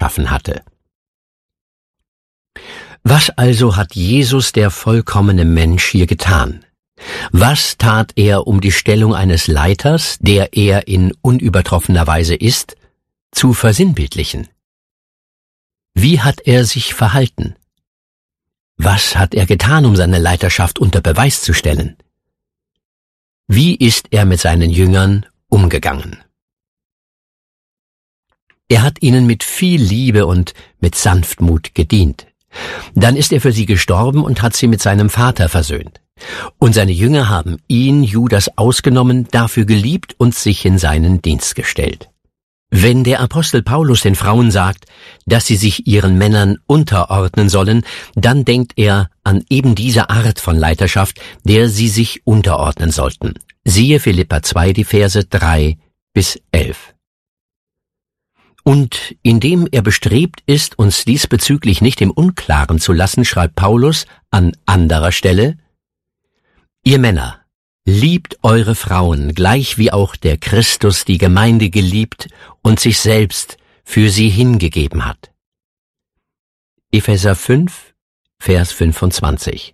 geschaffen hatte. Was also hat Jesus, der vollkommene Mensch, hier getan? Was tat er, um die Stellung eines Leiters, der er in unübertroffener Weise ist, zu versinnbildlichen? Wie hat er sich verhalten? Was hat er getan, um seine Leiterschaft unter Beweis zu stellen? Wie ist er mit seinen Jüngern umgegangen? Er hat ihnen mit viel Liebe und mit Sanftmut gedient. Dann ist er für sie gestorben und hat sie mit seinem Vater versöhnt. Und seine Jünger haben ihn, Judas, ausgenommen, dafür geliebt und sich in seinen Dienst gestellt. Wenn der Apostel Paulus den Frauen sagt, dass sie sich ihren Männern unterordnen sollen, dann denkt er an eben diese Art von Leiterschaft, der sie sich unterordnen sollten. Siehe Philipper 2, die Verse 3 bis 11. Und indem er bestrebt ist, uns diesbezüglich nicht im Unklaren zu lassen, schreibt Paulus an anderer Stelle: Ihr Männer, liebt eure Frauen, gleich wie auch der Christus die Gemeinde geliebt und sich selbst für sie hingegeben hat. Epheser 5, Vers 25.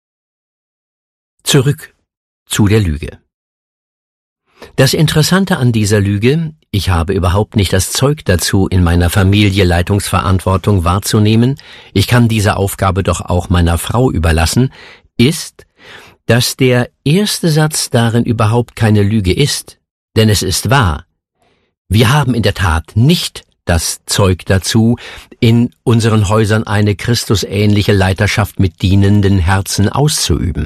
Zurück zu der Lüge. Das Interessante an dieser Lüge, ich habe überhaupt nicht das Zeug dazu, in meiner Familie Leitungsverantwortung wahrzunehmen, ich kann diese Aufgabe doch auch meiner Frau überlassen, ist, dass der erste Satz darin überhaupt keine Lüge ist, denn es ist wahr. Wir haben in der Tat nicht das Zeug dazu, in unseren Häusern eine christusähnliche Leiterschaft mit dienenden Herzen auszuüben.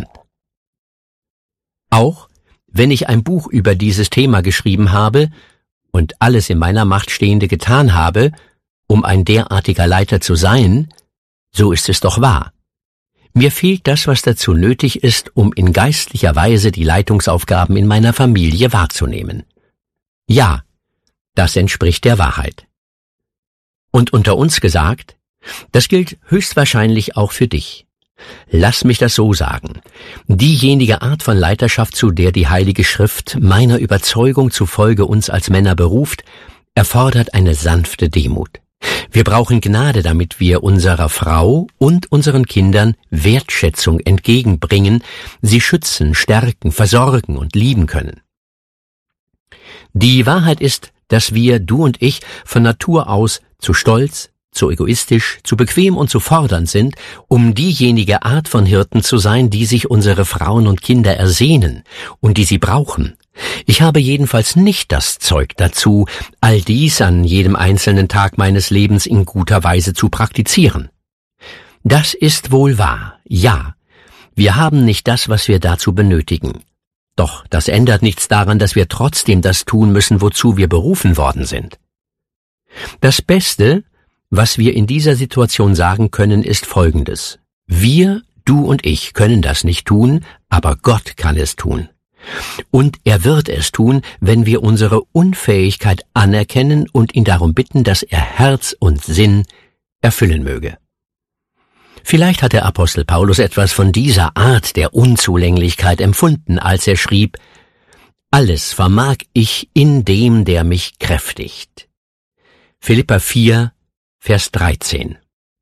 Auch wenn ich ein Buch über dieses Thema geschrieben habe und alles in meiner Macht Stehende getan habe, um ein derartiger Leiter zu sein, so ist es doch wahr. Mir fehlt das, was dazu nötig ist, um in geistlicher Weise die Leitungsaufgaben in meiner Familie wahrzunehmen. Ja, das entspricht der Wahrheit. Und unter uns gesagt, das gilt höchstwahrscheinlich auch für dich. Lass mich das so sagen. Diejenige Art von Leiterschaft, zu der die Heilige Schrift meiner Überzeugung zufolge uns als Männer beruft, erfordert eine sanfte Demut. Wir brauchen Gnade, damit wir unserer Frau und unseren Kindern Wertschätzung entgegenbringen, sie schützen, stärken, versorgen und lieben können. Die Wahrheit ist, dass wir, du und ich, von Natur aus zu stolz, zu egoistisch, zu bequem und zu fordernd sind, um diejenige Art von Hirten zu sein, die sich unsere Frauen und Kinder ersehnen und die sie brauchen. Ich habe jedenfalls nicht das Zeug dazu, all dies an jedem einzelnen Tag meines Lebens in guter Weise zu praktizieren. Das ist wohl wahr, ja. Wir haben nicht das, was wir dazu benötigen. Doch das ändert nichts daran, dass wir trotzdem das tun müssen, wozu wir berufen worden sind. Das Beste, was wir in dieser Situation sagen können, ist Folgendes. Wir, du und ich, können das nicht tun, aber Gott kann es tun. Und er wird es tun, wenn wir unsere Unfähigkeit anerkennen und ihn darum bitten, dass er Herz und Sinn erfüllen möge. Vielleicht hat der Apostel Paulus etwas von dieser Art der Unzulänglichkeit empfunden, als er schrieb: Alles vermag ich in dem, der mich kräftigt. Philipper 4, Vers 13.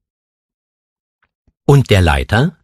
Und der Leiter?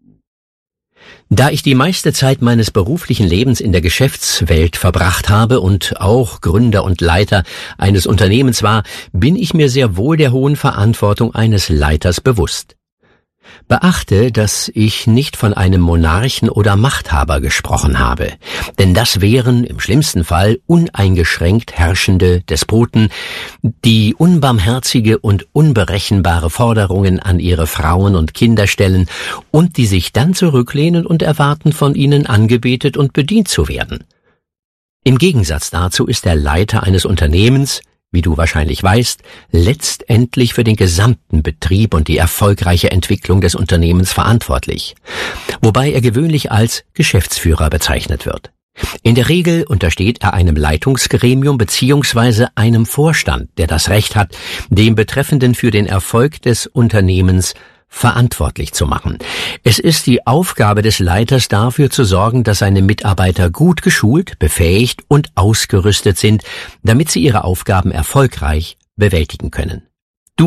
Da ich die meiste Zeit meines beruflichen Lebens in der Geschäftswelt verbracht habe und auch Gründer und Leiter eines Unternehmens war, bin ich mir sehr wohl der hohen Verantwortung eines Leiters bewusst. Beachte, dass ich nicht von einem Monarchen oder Machthaber gesprochen habe, denn das wären im schlimmsten Fall uneingeschränkt herrschende Despoten, die unbarmherzige und unberechenbare Forderungen an ihre Frauen und Kinder stellen und die sich dann zurücklehnen und erwarten, von ihnen angebetet und bedient zu werden. Im Gegensatz dazu ist der Leiter eines Unternehmens, wie du wahrscheinlich weißt, letztendlich für den gesamten Betrieb und die erfolgreiche Entwicklung des Unternehmens verantwortlich, wobei er gewöhnlich als Geschäftsführer bezeichnet wird. In der Regel untersteht er einem Leitungsgremium bzw. einem Vorstand, der das Recht hat, dem Betreffenden für den Erfolg des Unternehmens verantwortlich zu machen. Es ist die Aufgabe des Leiters, dafür zu sorgen, dass seine Mitarbeiter gut geschult, befähigt und ausgerüstet sind, damit sie ihre Aufgaben erfolgreich bewältigen können.